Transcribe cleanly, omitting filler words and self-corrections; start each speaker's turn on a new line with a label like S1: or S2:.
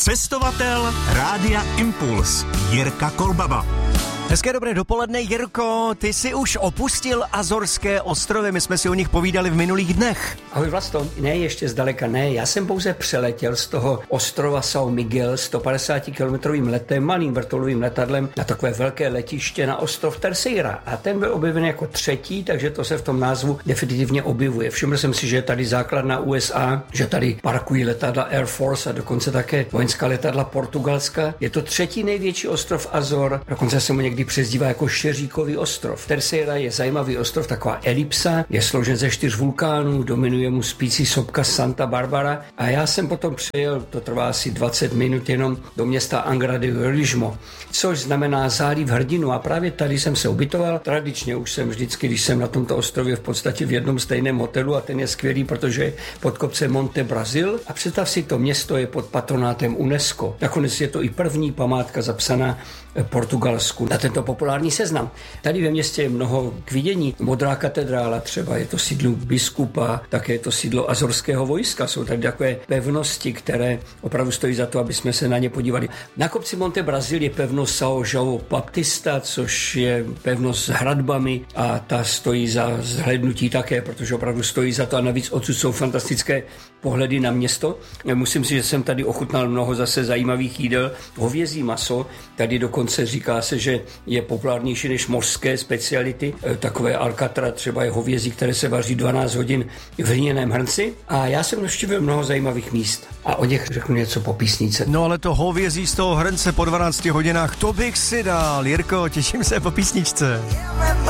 S1: Cestovatel Rádia Impuls Jirka Kolbaba.
S2: Hezké dobré dopoledne, Jirko, ty jsi už opustil Azorské ostrovy, my jsme si o nich povídali v minulých dnech.
S3: Ahoj Vlasto, ne, ještě zdaleka ne, já jsem pouze přeletěl z toho ostrova São Miguel 150-kilometrovým letem, malým vrtulovým letadlem na takové velké letiště na ostrov Terceira a ten byl objeven jako třetí, takže to se v tom názvu definitivně objevuje. Všiml jsem si, že je tady základna USA, že tady parkují letadla Air Force a dokonce také vojenská letadla Portugalska. Je to třetí největší ostrov Azor, dokonce se mu někdy přezdívá jako Šeříkový ostrov. Terceira je zajímavý ostrov, taková elipsa, je složen ze 4 vulkánů, dominuje mu spící sopka Santa Barbara a já jsem potom přijel, to trvá asi 20 minut jenom do města Angra de Heroísmo, což znamená záliv hrdinu a právě tady jsem se ubytoval. Tradičně už jsem vždycky, když jsem na tomto ostrově v podstatě v jednom stejném hotelu a ten je skvělý, protože je pod kopcem Monte Brasil a představ si, to město je pod patronátem UNESCO. Nakonec je to i první památka zapsaná Portugalsku na tento populární seznam. Tady ve městě je mnoho k vidění. Modrá katedrála třeba, je to sídlo biskupa, také je to sídlo azorského vojska. Jsou tady takové pevnosti, které opravdu stojí za to, aby jsme se na ně podívali. Na kopci Monte Brasil je pevnost São João Baptista, což je pevnost s hradbami a ta stojí za zhlédnutí také, protože opravdu stojí za to a navíc odsud jsou fantastické pohledy na město. Musím si, že jsem tady ochutnal mnoho zase zajímavých jídel. Hovězí maso, tady dokonce říká se, že je populárnější než mořské speciality. Takové alcatra třeba je hovězí, které se vaří 12 hodin v hliněném hrnci. A já jsem navštívil mnoho zajímavých míst a o nich řeknu něco po písničce.
S2: No ale to hovězí z toho hrnce po 12 hodinách, to bych si dal. Jirko, těším se po písničce.